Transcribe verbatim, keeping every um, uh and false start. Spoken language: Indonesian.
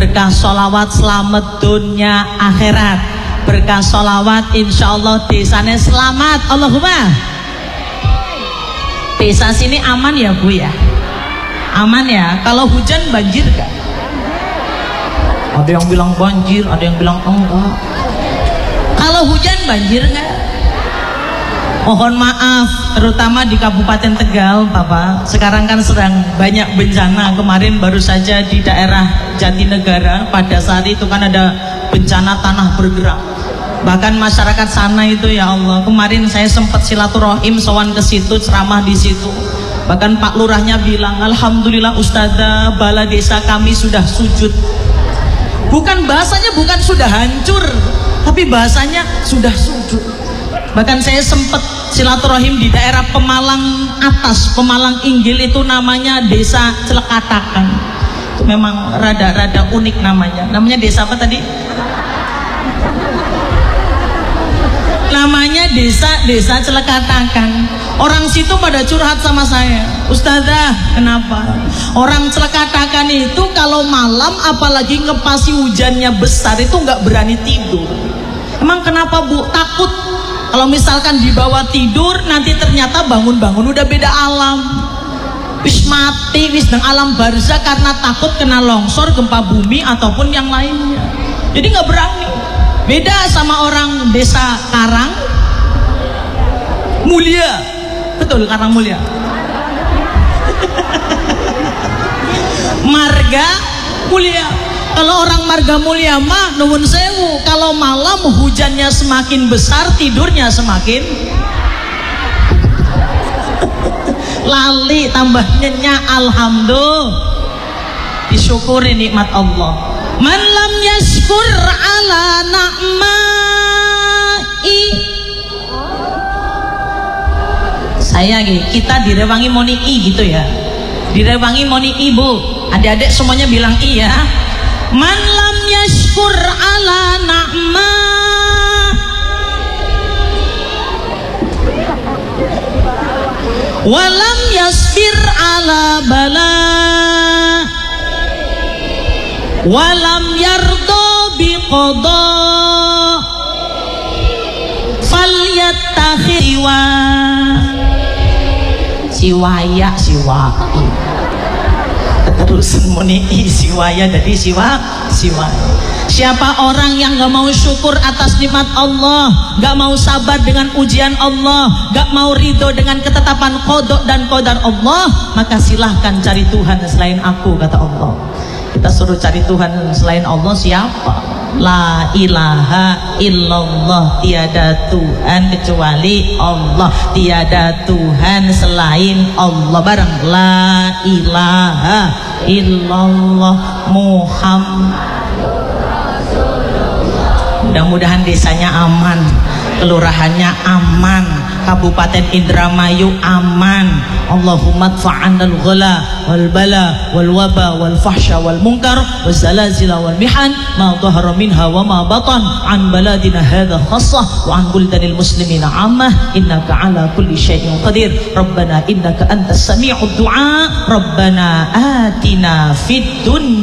berkah sholawat selamat dunia akhirat, berkah sholawat insya Allah desanya selamat. Allahumma. Desa sini aman ya Bu ya? Aman ya? Kalau hujan banjir gak? Ada yang bilang banjir, ada yang bilang enggak. Kalau hujan banjir gak? Mohon maaf, terutama di Kabupaten Tegal, Bapak. Sekarang kan sedang banyak bencana. Kemarin baru saja di daerah Jatinegara, pada saat itu kan ada bencana tanah bergerak. Bahkan masyarakat sana itu, ya Allah, kemarin saya sempat silaturahim, sowan ke situ, ceramah di situ. Bahkan Pak Lurahnya bilang, alhamdulillah Ustazah, bala desa kami sudah sujud. Bukan bahasanya, bukan sudah hancur, tapi bahasanya sudah sujud. Bahkan saya sempat silaturahim di daerah Pemalang Atas, Pemalang Inggil, itu namanya desa Celekatakan. Itu memang rada-rada unik namanya. Namanya desa apa tadi? Namanya desa desa Celekatakan. Orang situ pada curhat sama saya, Ustazah, kenapa? Orang Celekatakan itu kalau malam apalagi ngepasi hujannya besar itu nggak berani tidur. Emang kenapa Bu? Takut kalau misalkan dibawa tidur nanti ternyata bangun-bangun udah beda alam, wis mati, wis nang alam barzah, karena takut kena longsor, gempa bumi ataupun yang lainnya. Jadi nggak berani. Beda sama orang desa Karang Mulia, betul, Karang Mulia. Marga Mulia. Kalau orang Marga Mulia mah nuwun sewu, kalau malam hujannya semakin besar, tidurnya semakin lali, tambah nyenyak. Alhamdulillah, disyukuri nikmat Allah. Man lam yashkur ala na'mai. Saya kita direwangi moni i gitu ya, direwangi moni ibu, adik-adik semuanya bilang iya. Man lam yashkur ala na'ma, walam yasbir ala bala, walam yardo biqada, falyattakhiwa. Siwaya siwai terus muni siwaya jadi siwa siwa. Siapa orang yang gak mau syukur atas nikmat Allah, gak mau sabar dengan ujian Allah, gak mau ridho dengan ketetapan qada dan qadar Allah, maka silahkan cari Tuhan selain aku, kata Allah. Kita suruh cari Tuhan selain Allah siapa? La ilaha illallah, tiada Tuhan kecuali Allah, tiada Tuhan selain Allah. Bareng la ilaha illallah Muhammadur Rasulullah. Mudah-mudahan desanya aman, kelurahannya aman, Kabupaten Indramayu aman. Allahumma dfa'annal ghala wal bala wal waba wal fahsya wal munkar wal zalazila wal mihan ma dhahara minha wa ma batan an baladina hadha khassah wa an buldanil muslimina ammah innaka ala kulli syai'in qadir. Rabbana innaka antas sami'ud du'a. Rabbana atina fid dunya